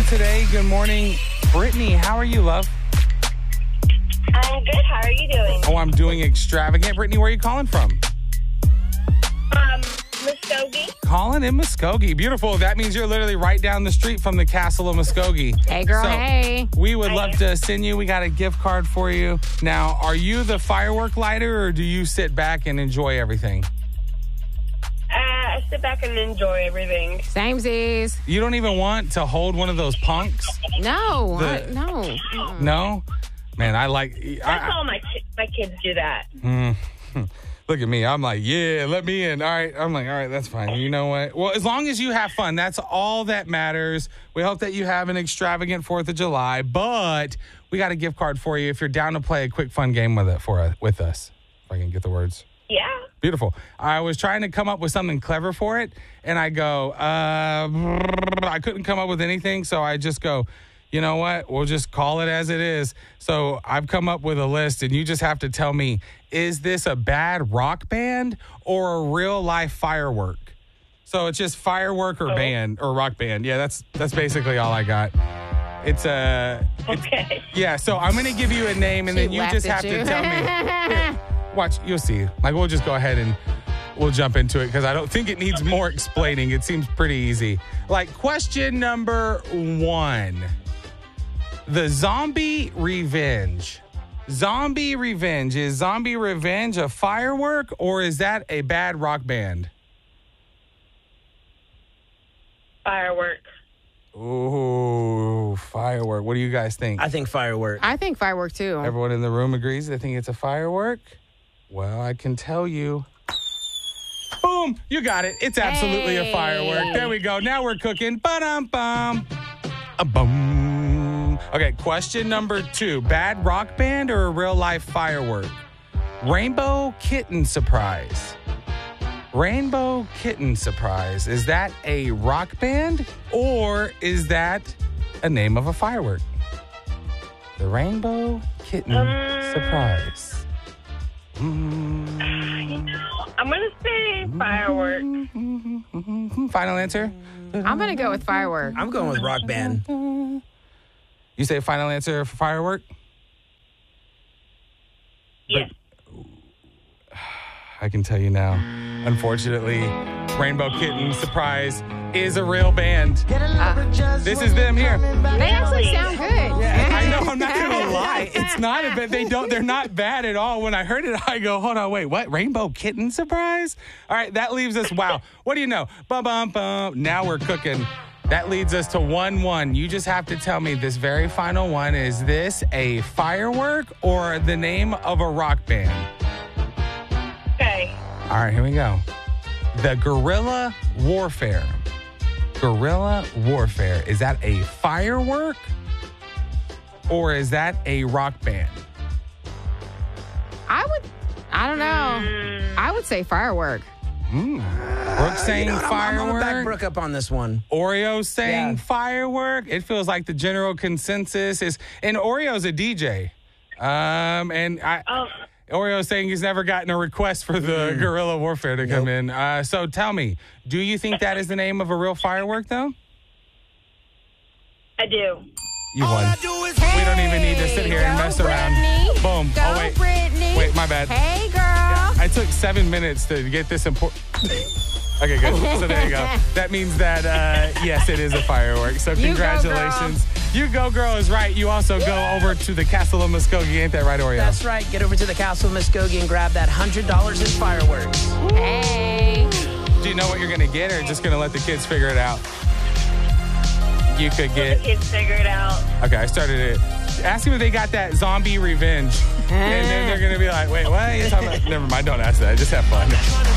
today. Good morning. Brittany, how are you, love? I'm good. How are you doing? Oh, I'm doing extravagant. Brittany, where are you calling from? Muskogee. Calling in Muskogee. Beautiful. That means you're literally right down the street from the Castle of Muskogee. Hey, girl, hey. We would love to send you. We got a gift card for you. Now, are you the firework lighter or do you sit back and enjoy everything? I sit back and enjoy everything. Samesies. You don't even want to hold one of those punks? No. The- No. Mm-mm. No? Man, I like... That's all my kids do that. Look at me. I'm like, yeah, let me in. All right. I'm like, all right, that's fine. You know what? Well, as long as you have fun, that's all that matters. We hope that you have an extravagant 4th of July, but we got a gift card for you if you're down to play a quick, fun game with us. If I can get the words. Yeah. Beautiful. I was trying to come up with something clever for it, and I go, I couldn't come up with anything, so I just go, you know what? We'll just call it as it is. So I've come up with a list, and you just have to tell me, is this a bad rock band or a real-life firework? So it's just firework or band or rock band. Yeah, that's basically all I got. It's Okay. yeah, so I'm going to give you a name, and then you just have to tell me. Here, watch, you'll see. Like, we'll just go ahead and we'll jump into it because I don't think it needs more explaining. It seems pretty easy. Like, question number 1. The Zombie Revenge. Zombie Revenge. Is Zombie Revenge a firework or is that a bad rock band? Firework. Ooh, firework. What do you guys think? I think firework. I think firework, too. Everyone in the room agrees they think it's a firework? Well, I can tell you. Boom! You got it. It's absolutely a firework. There we go. Now we're cooking. Ba-dum-bum. A-bum. Okay, question number 2. Bad rock band or a real-life firework? Rainbow Kitten Surprise. Rainbow Kitten Surprise. Is that a rock band or is that a name of a firework? The Rainbow Kitten Surprise. You know, I'm going to say firework. Final answer? I'm going to go with firework. I'm going with rock band. You say final answer for firework? Yes. I can tell you now. Unfortunately, Rainbow Kitten Surprise is a real band. This is them here. They actually sound good. I know, I'm not gonna lie. It's not a bad. They're not bad at all. When I heard it, I go, hold on, wait, what? Rainbow Kitten Surprise? All right, that leaves us. Wow. What do you know? Bum bum bum. Now we're cooking. That leads us to 1-1. You just have to tell me this very final one. Is this a firework or the name of a rock band? Okay. All right, here we go. The Guerrilla Warfare. Guerrilla Warfare. Is that a firework or is that a rock band? I don't know. I would say firework. Brooke saying I'm firework. going to back Brooke up on this one. Oreo saying firework. It feels like the general consensus is, and Oreo's a DJ. Oreo saying he's never gotten a request for the Guerrilla Warfare to come in. So tell me, do you think that is the name of a real firework, though? I do. You won. We don't even need to sit here and mess around. Brittany. Boom. Go, Oh, wait. Brittany. Wait, my bad. Hey, girl. I took 7 minutes to get this important. Okay, good. So there you go. That means that, yes, it is a firework. So congratulations. You Go Girl is right. You also go over to the Castle of Muskogee. Ain't that right, Oreo? That's right. Get over to the Castle of Muskogee and grab that $100 in fireworks. Hey. Do you know what you're going to get or just going to let the kids figure it out? You could Let get... the kids figure it out. Okay, I started it. Ask them if they got that Zombie Revenge. And then they're going to be like, wait, what are you talking about? Never mind, don't ask that. Just have fun.